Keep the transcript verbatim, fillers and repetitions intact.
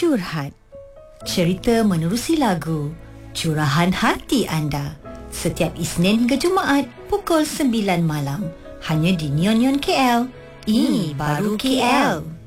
Curhat. Cerita menerusi lagu Curahan Hati Anda. Setiap Isnin hingga Jumaat pukul sembilan malam. Hanya di Neon Neon K L. Ini baru K L.